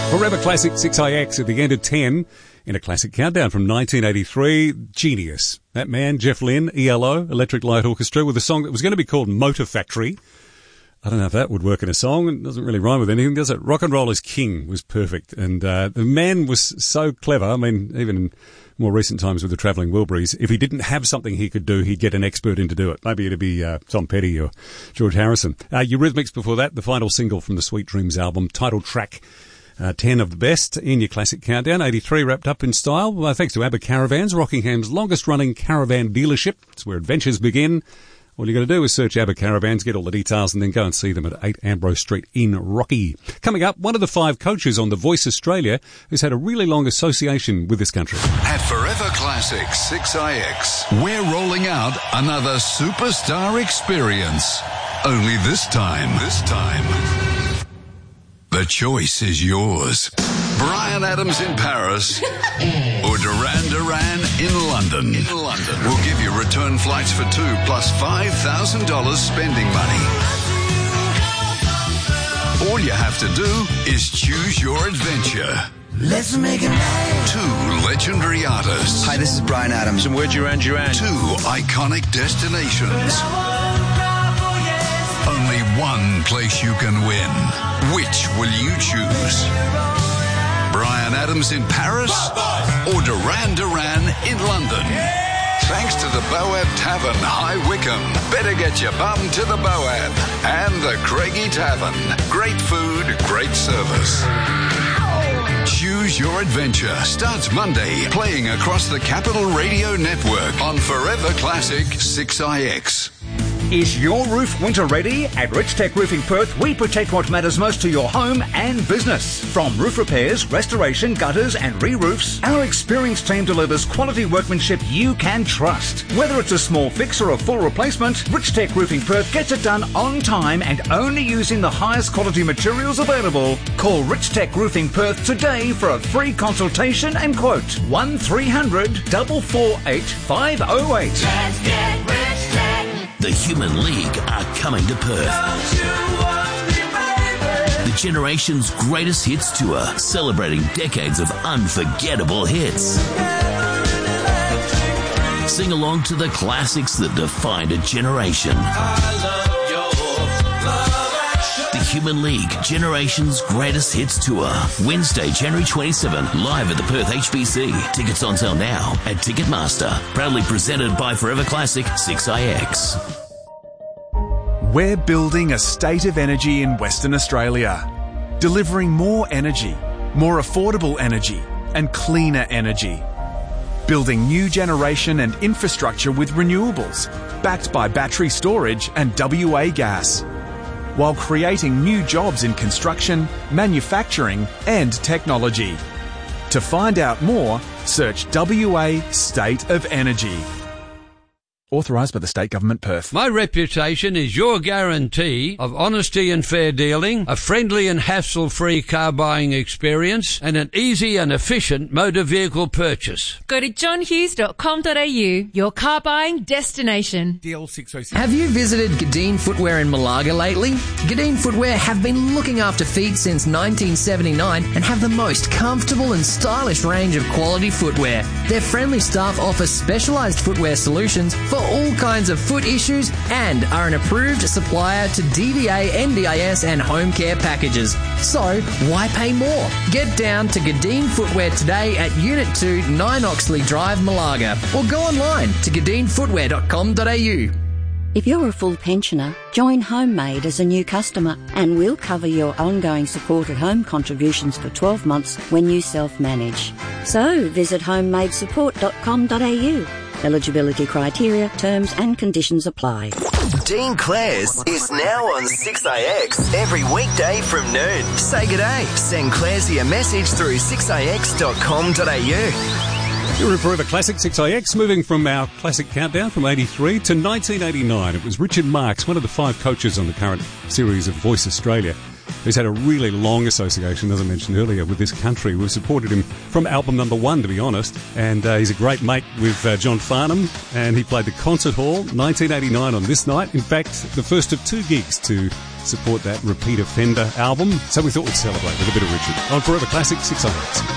Forever Classic 6IX at the end of 10 in a classic countdown from 1983. Genius. That man, Jeff Lynne, ELO, Electric Light Orchestra, with a song that was going to be called Motor Factory. I don't know if that would work in a song. It doesn't really rhyme with anything, does it? Rock and Roll is King was perfect. And the man was so clever. I mean, even in more recent times with the Travelling Wilburys, if he didn't have something he could do, he'd get an expert in to do it. Maybe it'd be Tom Petty or George Harrison. Eurythmics before that, the final single from the Sweet Dreams album, title track 10 of the best in your classic countdown. 83 wrapped up in style. Thanks to ABBA Caravans, Rockingham's longest-running caravan dealership. It's where adventures begin. All you got to do is search ABBA Caravans, get all the details, and then go and see them at 8 Ambrose Street in Rocky. Coming up, one of the 5 coaches on The Voice Australia who's had a really long association with this country. At Forever Classic 6IX, we're rolling out another superstar experience. Only this time, the choice is yours. Bryan Adams in Paris or Duran Duran in London. We'll give you return flights for 2 plus $5,000 spending money. All you have to do is choose your adventure. Let's make it right. 2 legendary artists. Hi, this is Bryan Adams. And we're Duran Duran. 2 iconic destinations. Only one place you can win. Which will you choose? Bryan Adams in Paris or Duran Duran in London? Thanks to the Boab Tavern, High Wycombe. Better get your bum to the Boab. And the Craigie Tavern. Great food, great service. Choose Your Adventure starts Monday, playing across the Capital Radio Network on Forever Classic 6IX. Is your roof winter ready? At Rich Tech Roofing Perth, we protect what matters most to your home and business. From roof repairs, restoration, gutters and re-roofs, our experienced team delivers quality workmanship you can trust. Whether it's a small fix or a full replacement, Rich Tech Roofing Perth gets it done on time and only using the highest quality materials available. Call Rich Tech Roofing Perth today for a free consultation and quote. 1300 448 508. Let's get Rich Tech. The Human League are coming to Perth. Don't you want me, baby? The Generation's Greatest Hits Tour, celebrating decades of unforgettable hits. Sing along to the classics that defined a generation. The Human League Generation's Greatest Hits Tour, Wednesday, January 27, live at the Perth HBC. Tickets on sale now at Ticketmaster. Proudly presented by Forever Classic 6IX. We're building a state of energy in Western Australia, delivering more energy, more affordable energy, and cleaner energy. Building new generation and infrastructure with renewables, backed by battery storage and WA gas, while creating new jobs in construction, manufacturing and technology. To find out more, search WA State of Energy. Authorised by the State Government, Perth. My reputation is your guarantee of honesty and fair dealing, a friendly and hassle-free car buying experience, and an easy and efficient motor vehicle purchase. Go to johnhughes.com.au, your car buying destination. DL606. Have you visited Gadeen Footwear in Malaga lately? Gadeen Footwear have been looking after feet since 1979 and have the most comfortable and stylish range of quality footwear. Their friendly staff offer specialised footwear solutions for all kinds of foot issues and are an approved supplier to DVA, NDIS and home care packages. So, why pay more? Get down to Gadeen Footwear today at Unit 2, 9 Oxley Drive, Malaga, or go online to gadeenfootwear.com.au. If you're a full pensioner, join Homemade as a new customer and we'll cover your ongoing supported home contributions for 12 months when you self-manage. So visit homemadesupport.com.au. Eligibility criteria, terms and conditions apply. Dean Clares is now on 6IX every weekday from noon. Say g'day. Send Claresy a message through 6ix.com.au. You're in Forever Classic 6IX, moving from our classic countdown from 83 to 1989. It was Richard Marx, one of the 5 coaches on the current series of Voice Australia, He's had a really long association, as I mentioned earlier, with this country. We've supported him from album number 1, to be honest. And he's a great mate with John Farnham, and he played the Concert Hall 1989 on this night. In fact, the first of 2 gigs to support that Repeat Offender album. So we thought we'd celebrate with a bit of Richard on Forever Classic 608.